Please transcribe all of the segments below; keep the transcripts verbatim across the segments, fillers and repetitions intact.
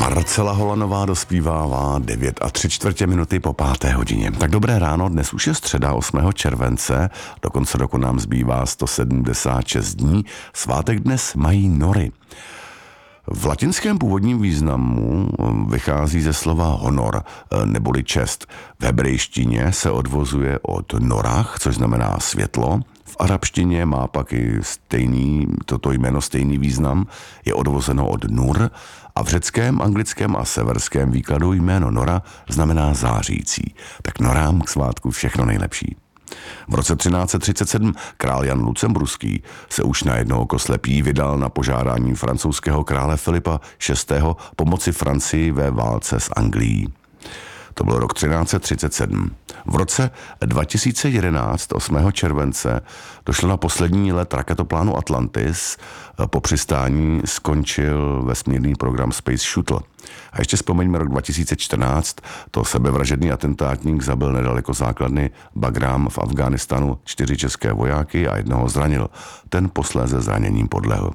Marcela Holanová dospívává devět a tři čtvrtě minuty po páté hodině. Tak dobré ráno, dnes už je středa osmého července, do konce roku nám zbývá sto sedmdesát šest dní, svátek dnes mají nory. V latinském původním významu vychází ze slova honor, neboli čest. V hebrejštině se odvozuje od norach, což znamená světlo. V arabštině má pak i stejný, toto jméno stejný význam, je odvozeno od nur, a v řeckém, anglickém a severském výkladu jméno Nora znamená zářící. Tak norám k svátku všechno nejlepší. V roce třináct set třicet sedm král Jan Lucemburský se už na jedno oko slepý vydal na požádání francouzského krále Filipa šestého pomoci Francii ve válce s Anglií. To byl rok třináct set třicet sedm. V roce dva tisíce jedenáct, osmého července, došlo na poslední let raketoplánu Atlantis. Po přistání skončil vesmírný program Space Shuttle. A ještě vzpomeňme rok dva tisíce čtrnáct, to sebevražedný atentátník zabil nedaleko základny Bagram v Afghánistánu čtyři české vojáky a jednoho zranil. Ten posléze zraněním podlehl.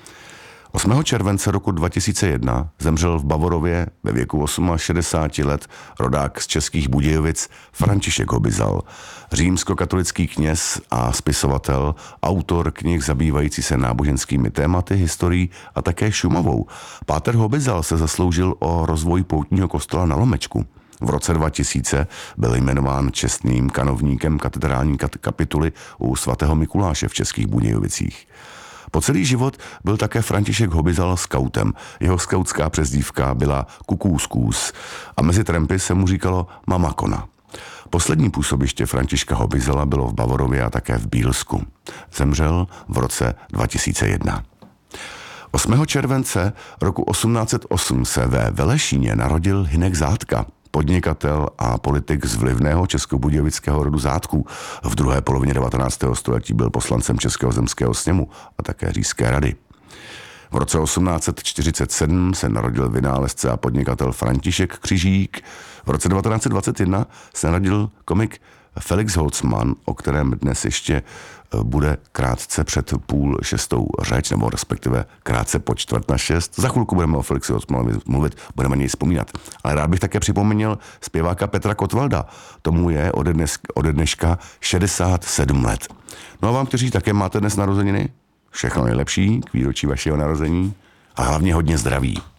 osmého července roku dva tisíce jedna zemřel v Bavorově ve věku šedesáti osmi let rodák z Českých Budějovic František Hobizal, římskokatolický kněz a spisovatel, autor knih zabývající se náboženskými tématy, historií a také Šumavou. Páter Hobizal se zasloužil o rozvoj poutního kostela na Lomečku. V roce dva tisíce byl jmenován čestným kanovníkem katedrální kapituly u svatého Mikuláše v Českých Budějovicích. Po celý život byl také František Hobizal skautem. Jeho skautská přezdívka byla Kukůzkůz a mezi trampy se mu říkalo Mamakona. Poslední působiště Františka Hobizala bylo v Bavorově a také v Bílsku. Zemřel v roce dva tisíce jedna. osmého července roku osmnáct set osm se ve Velešíně narodil Hynek Zátka, podnikatel a politik z vlivného českobudějovického rodu Zátků. V druhé polovině devatenáctého století byl poslancem Českého zemského sněmu a také Říšské rady. V roce osmnáct set čtyřicet sedm se narodil vynálezce a podnikatel František Křižík. V roce devatenáct set dvacet jedna se narodil komik Felix Holzmann, o kterém dnes ještě bude krátce před půl šestou řeč, nebo respektive krátce po čtvrt na šest. Za chvilku budeme o Felixu Holzmannovi mluvit, budeme něj vzpomínat. Ale rád bych také připomněl zpěváka Petra Kotwalda. Tomu je ode, dnes, ode dneška šedesát sedm let. No a vám, kteří také máte dnes narozeniny, všechno nejlepší k výročí vašeho narození a hlavně hodně zdraví.